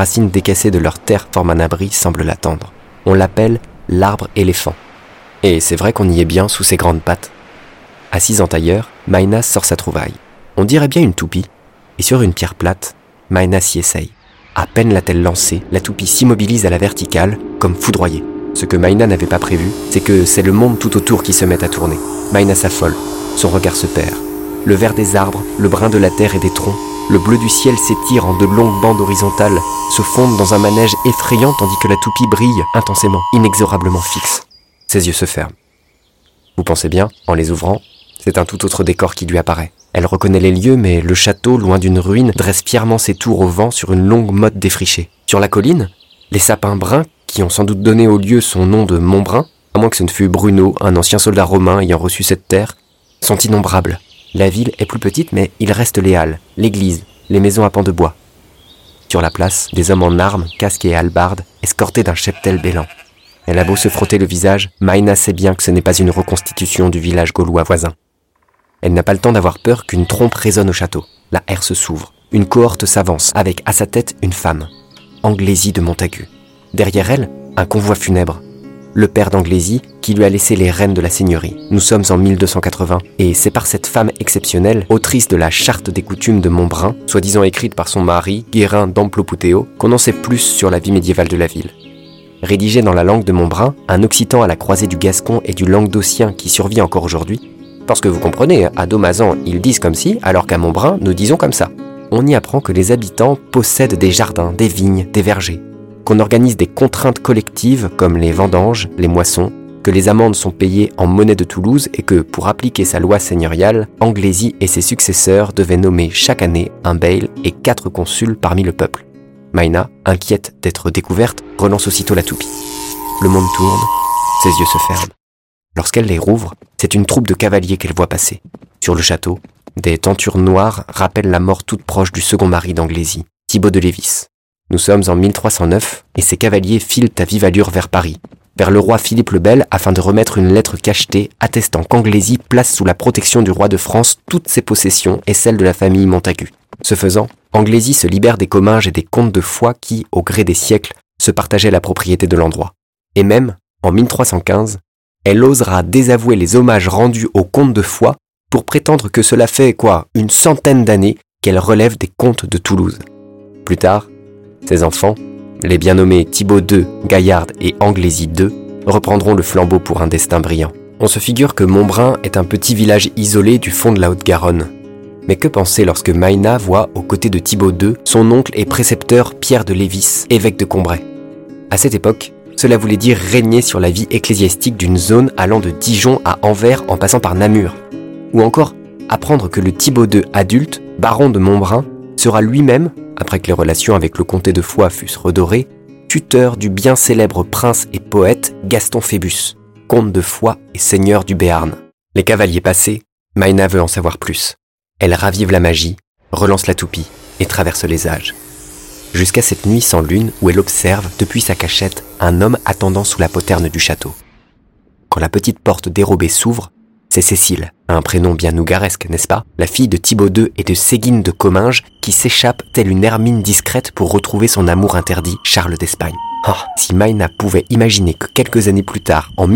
racines décaissées de leur terre forment un abri semblent l'attendre. On l'appelle l'arbre éléphant. Et c'est vrai qu'on y est bien sous ses grandes pattes. Assise en tailleur, Maïna sort sa trouvaille. On dirait bien une toupie. Et sur une pierre plate, Maïna s'y essaye. À peine l'a-t-elle lancée, la toupie s'immobilise à la verticale, comme foudroyée. Ce que Maïna n'avait pas prévu, c'est que c'est le monde tout autour qui se met à tourner. Maïna s'affole, son regard se perd. Le vert des arbres, le brun de la terre et des troncs, le bleu du ciel s'étire en de longues bandes horizontales, se fondent dans un manège effrayant tandis que la toupie brille intensément, inexorablement fixe. Ses yeux se ferment. Vous pensez bien, en les ouvrant, c'est un tout autre décor qui lui apparaît. Elle reconnaît les lieux, mais le château, loin d'une ruine, dresse fièrement ses tours au vent sur une longue motte défrichée. Sur la colline, les sapins bruns, qui ont sans doute donné au lieu son nom de Montbrun, à moins que ce ne fût Bruno, un ancien soldat romain ayant reçu cette terre, sont innombrables. La ville est plus petite, mais il reste les halles, l'église, les maisons à pans de bois. Sur la place, des hommes en armes, casques et hallebardes, escortés d'un cheptel bélant. Elle a beau se frotter le visage, Maïna sait bien que ce n'est pas une reconstitution du village gaulois voisin. Elle n'a pas le temps d'avoir peur qu'une trompe résonne au château. La herse s'ouvre. Une cohorte s'avance, avec à sa tête une femme, Anglésy de Montagu. Derrière elle, un convoi funèbre. Le père d'Anglésy qui lui a laissé les rênes de la seigneurie. Nous sommes en 1280, et c'est par cette femme exceptionnelle, autrice de la Charte des coutumes de Montbrun, soi-disant écrite par son mari, Guérin d'Amplopouthéo, qu'on en sait plus sur la vie médiévale de la ville. Rédigée dans la langue de Montbrun, un occitan à la croisée du gascon et du languedocien qui survit encore aujourd'hui, parce que vous comprenez, à Domazan, ils disent comme ci, alors qu'à Montbrun, nous disons comme ça. On y apprend que les habitants possèdent des jardins, des vignes, des vergers, qu'on organise des contraintes collectives comme les vendanges, les moissons, que les amendes sont payées en monnaie de Toulouse et que, pour appliquer sa loi seigneuriale, Anglésy et ses successeurs devaient nommer chaque année un bail et 4 consuls parmi le peuple. Maïna, inquiète d'être découverte, relance aussitôt la toupie. Le monde tourne, ses yeux se ferment. Lorsqu'elle les rouvre, c'est une troupe de cavaliers qu'elle voit passer. Sur le château, des tentures noires rappellent la mort toute proche du second mari d'Anglésy, Thibaut de Lévis. Nous sommes en 1309 et ces cavaliers filent à vive allure vers Paris, vers le roi Philippe le Bel afin de remettre une lettre cachetée attestant qu'Anglésy place sous la protection du roi de France toutes ses possessions et celles de la famille Montagu. Ce faisant, Anglésy se libère des Comminges et des comtes de Foix qui, au gré des siècles, se partageaient la propriété de l'endroit. Et même, en 1315, elle osera désavouer les hommages rendus aux comtes de Foix pour prétendre que cela fait, une centaine d'années qu'elle relève des comtes de Toulouse. Plus tard, ses enfants, les bien nommés Thibaut II, Gaillard et Anglésy II, reprendront le flambeau pour un destin brillant. On se figure que Montbrun est un petit village isolé du fond de la Haute-Garonne. Mais que penser lorsque Maïna voit, aux côtés de Thibaut II, son oncle et précepteur Pierre de Lévis, évêque de Combray. À cette époque, cela voulait dire régner sur la vie ecclésiastique d'une zone allant de Dijon à Anvers en passant par Namur. Ou encore, apprendre que le Thibaut II adulte, baron de Montbrun, sera lui-même, après que les relations avec le comté de Foix fussent redorées, tuteur du bien célèbre prince et poète Gaston Phébus, comte de Foix et seigneur du Béarn. Les cavaliers passés, Maïna veut en savoir plus. Elle ravive la magie, relance la toupie et traverse les âges. Jusqu'à cette nuit sans lune où elle observe, depuis sa cachette, un homme attendant sous la poterne du château. Quand la petite porte dérobée s'ouvre, c'est Cécile, un prénom bien nougaresque, n'est-ce pas? La fille de Thibaut II et de Séguine de Comminges qui s'échappe telle une hermine discrète pour retrouver son amour interdit, Charles d'Espagne. Si Maïna pouvait imaginer que quelques années plus tard, en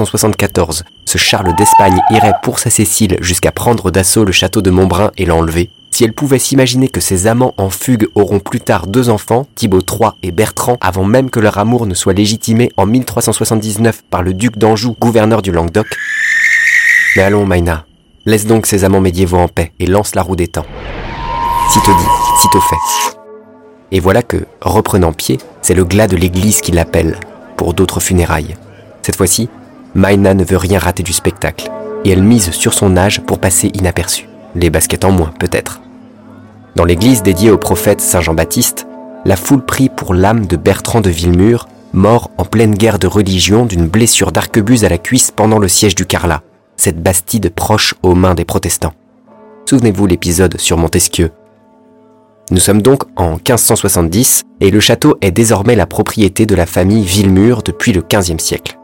1374, ce Charles d'Espagne irait pour sa Cécile jusqu'à prendre d'assaut le château de Montbrun et l'enlever, si elle pouvait s'imaginer que ses amants en fugue auront plus tard 2 enfants, Thibaut III et Bertrand, avant même que leur amour ne soit légitimé en 1379 par le duc d'Anjou, gouverneur du Languedoc. Mais allons, Maïna, laisse donc ces amants médiévaux en paix et lance la roue des temps. Sitôt dit, sitôt fait. Et voilà que, reprenant pied, c'est le glas de l'église qui l'appelle, pour d'autres funérailles. Cette fois-ci, Maïna ne veut rien rater du spectacle, et elle mise sur son âge pour passer inaperçue. Les baskets en moins, peut-être. Dans l'église dédiée au prophète Saint Jean-Baptiste, la foule prie pour l'âme de Bertrand de Villemur, mort en pleine guerre de religion d'une blessure d'arquebuse à la cuisse pendant le siège du Carlat, cette bastide proche aux mains des protestants. Souvenez-vous l'épisode sur Montesquieu. Nous sommes donc en 1570 et le château est désormais la propriété de la famille Villemur depuis le XVe siècle.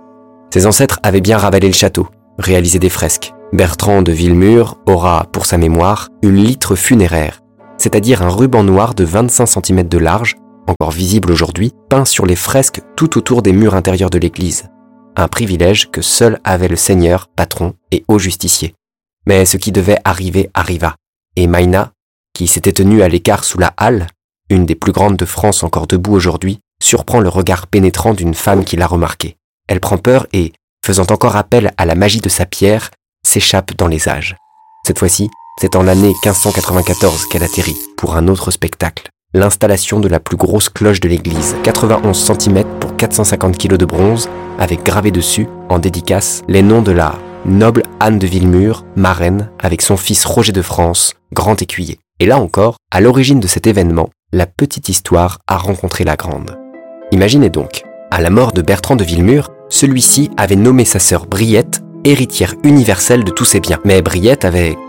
Ses ancêtres avaient bien ravalé le château, réalisé des fresques. Bertrand de Villemur aura, pour sa mémoire, une litre funéraire, c'est-à-dire un ruban noir de 25 cm de large, encore visible aujourd'hui, peint sur les fresques tout autour des murs intérieurs de l'église. Un privilège que seul avait le seigneur, patron et haut justicier. Mais ce qui devait arriver arriva. Et Maïna, qui s'était tenue à l'écart sous la halle, une des plus grandes de France encore debout aujourd'hui, surprend le regard pénétrant d'une femme qui l'a remarquée. Elle prend peur et, faisant encore appel à la magie de sa pierre, s'échappe dans les âges. Cette fois-ci, c'est en l'année 1594 qu'elle atterrit pour un autre spectacle. L'installation de la plus grosse cloche de l'église, 91 cm pour 450 kg de bronze, avec gravé dessus, en dédicace, les noms de la noble Anne de Villemur, marraine, avec son fils Roger de France, grand écuyer. Et là encore, à l'origine de cet événement, la petite histoire a rencontré la grande. Imaginez donc, à la mort de Bertrand de Villemur, celui-ci avait nommé sa sœur Briette héritière universelle de tous ses biens. Mais Briette avait,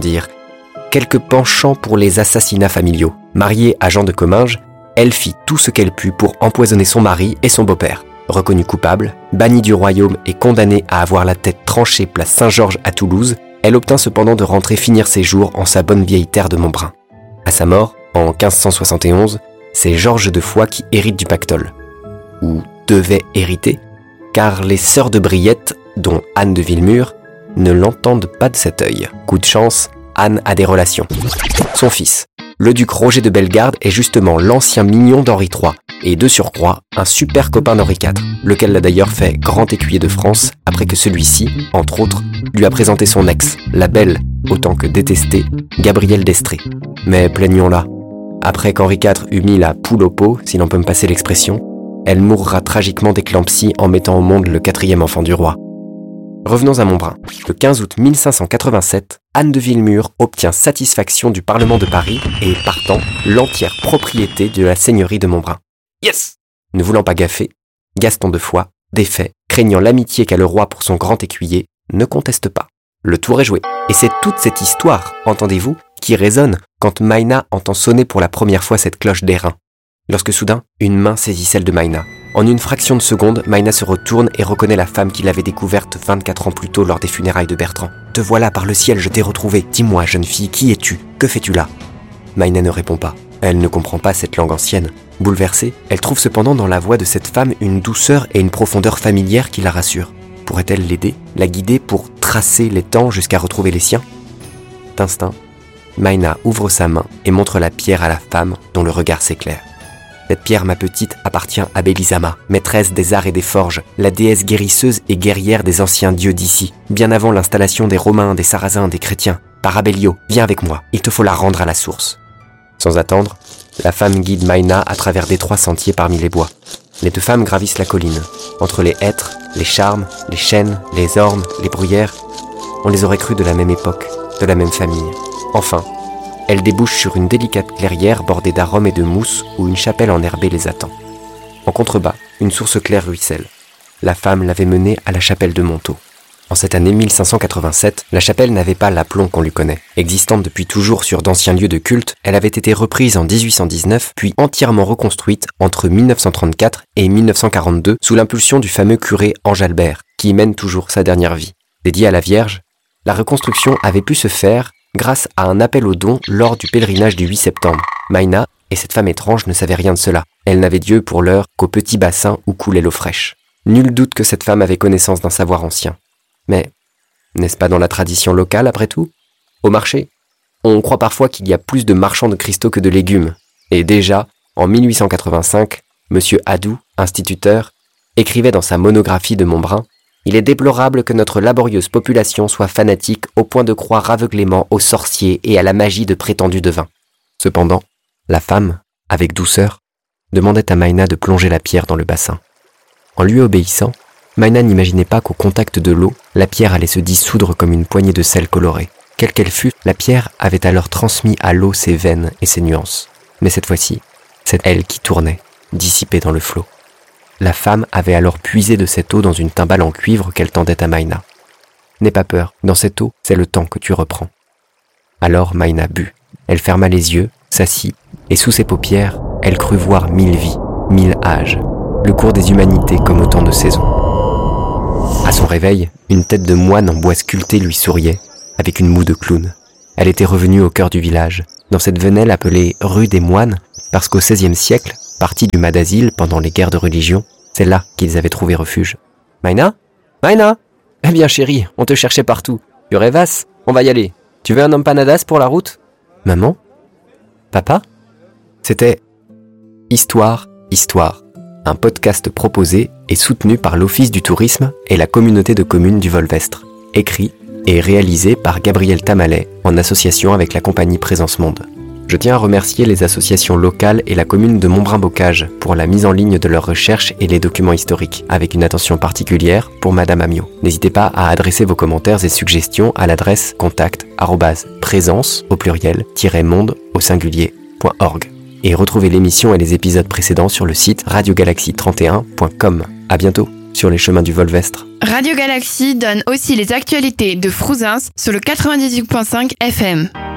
quelques penchants pour les assassinats familiaux. Mariée à Jean de Comminges, elle fit tout ce qu'elle put pour empoisonner son mari et son beau-père. Reconnue coupable, bannie du royaume et condamnée à avoir la tête tranchée place Saint-Georges à Toulouse, elle obtint cependant de rentrer finir ses jours en sa bonne vieille terre de Montbrun. À sa mort, en 1571, c'est Georges de Foix qui hérite du pactole. Ou devait hériter, car les sœurs de Briette, dont Anne de Villemur, ne l'entendent pas de cet œil. Coup de chance, Anne a des relations. Son fils, le duc Roger de Bellegarde, est justement l'ancien mignon d'Henri III, et de surcroît, un super copain d'Henri IV, lequel l'a d'ailleurs fait grand écuyer de France, après que celui-ci, entre autres, lui a présenté son ex, la belle, autant que détestée, Gabrielle d'Estrées. Mais plaignons-la. Après qu'Henri IV eut mis la poule au pot, si l'on peut me passer l'expression, elle mourra tragiquement d'éclampsie en mettant au monde le 4e enfant du roi. Revenons à Montbrun. Le 15 août 1587, Anne de Villemur obtient satisfaction du Parlement de Paris et, partant, l'entière propriété de la seigneurie de Montbrun. Yes! Ne voulant pas gaffer, Gaston de Foix, défait, craignant l'amitié qu'a le roi pour son grand écuyer, ne conteste pas. Le tour est joué. Et c'est toute cette histoire, entendez-vous, qui résonne quand Maïna entend sonner pour la première fois cette cloche d'airain. Lorsque soudain, une main saisit celle de Maïna. En une fraction de seconde, Maïna se retourne et reconnaît la femme qu'il avait découverte 24 ans plus tôt lors des funérailles de Bertrand. « Te voilà, par le ciel, je t'ai retrouvée. Dis-moi, jeune fille, qui es-tu? Que fais-tu là ?» Maïna ne répond pas. Elle ne comprend pas cette langue ancienne. Bouleversée, elle trouve cependant dans la voix de cette femme une douceur et une profondeur familière qui la rassurent. Pourrait-elle l'aider, la guider pour tracer les temps jusqu'à retrouver les siens? D'instinct, Maïna ouvre sa main et montre la pierre à la femme dont le regard s'éclaire. Cette pierre, ma petite, appartient à Bélisama, maîtresse des arts et des forges, la déesse guérisseuse et guerrière des anciens dieux d'ici, bien avant l'installation des Romains, des Sarrasins, des chrétiens. Parabellio, viens avec moi, il te faut la rendre à la source. Sans attendre, la femme guide Maïna à travers d'étroits sentiers parmi les bois. Les deux femmes gravissent la colline. Entre les hêtres, les charmes, les chênes, les ormes, les bruyères, on les aurait crus de la même époque, de la même famille. Enfin, elle débouche sur une délicate clairière bordée d'arômes et de mousse où une chapelle enherbée les attend. En contrebas, une source claire ruisselle. La femme l'avait menée à la chapelle de Montaut. En cette année 1587, la chapelle n'avait pas l'aplomb qu'on lui connaît. Existante depuis toujours sur d'anciens lieux de culte, elle avait été reprise en 1819, puis entièrement reconstruite entre 1934 et 1942 sous l'impulsion du fameux curé Ange Albert, qui y mène toujours sa dernière vie. Dédiée à la Vierge, la reconstruction avait pu se faire grâce à un appel aux dons lors du pèlerinage du 8 septembre. Maïna et cette femme étrange ne savaient rien de cela. Elle n'avait Dieu pour l'heure qu'au petit bassin où coulait l'eau fraîche. Nul doute que cette femme avait connaissance d'un savoir ancien. Mais n'est-ce pas dans la tradition locale après tout? Au marché, on croit parfois qu'il y a plus de marchands de cristaux que de légumes. Et déjà, en 1885, M. Hadou, instituteur, écrivait dans sa monographie de Montbrun: « Il est déplorable que notre laborieuse population soit fanatique au point de croire aveuglément aux sorciers et à la magie de prétendus devins. » Cependant, la femme, avec douceur, demandait à Maïna de plonger la pierre dans le bassin. En lui obéissant, Maïna n'imaginait pas qu'au contact de l'eau, la pierre allait se dissoudre comme une poignée de sel coloré. Quelle qu'elle fût, la pierre avait alors transmis à l'eau ses veines et ses nuances. Mais cette fois-ci, c'est elle qui tournait, dissipée dans le flot. La femme avait alors puisé de cette eau dans une timbale en cuivre qu'elle tendait à Maïna. « N'aie pas peur, dans cette eau, c'est le temps que tu reprends. » Alors Maïna but. Elle ferma les yeux, s'assit, et sous ses paupières, elle crut voir 1000 vies, 1000 âges, le cours des humanités comme autant de saisons. À son réveil, une tête de moine en bois sculpté lui souriait, avec une moue de clown. Elle était revenue au cœur du village, dans cette venelle appelée rue des Moines, parce qu'au XVIe siècle, partis du Mad Asile pendant les guerres de religion, c'est là qu'ils avaient trouvé refuge. « Maïna ? Maïna ? Eh bien chérie, on te cherchait partout. Tu rêvasses ? On va y aller. Tu veux un empanadas pour la route ? Maman ? Papa ? » C'était Histoire, un podcast proposé et soutenu par l'Office du tourisme et la communauté de communes du Volvestre, écrit et réalisé par Gabriel Tamalet en association avec la compagnie Présence Monde. Je tiens à remercier les associations locales et la commune de Montbrun-Bocage pour la mise en ligne de leurs recherches et les documents historiques, avec une attention particulière pour Madame Amiot. N'hésitez pas à adresser vos commentaires et suggestions à l'adresse contact@présence au pluriel -monde au singulier.org. Et retrouvez l'émission et les épisodes précédents sur le site radiogalaxie31.com. À bientôt sur les chemins du Volvestre. Radio Galaxie donne aussi les actualités de Frouzins sur le 98.5 FM.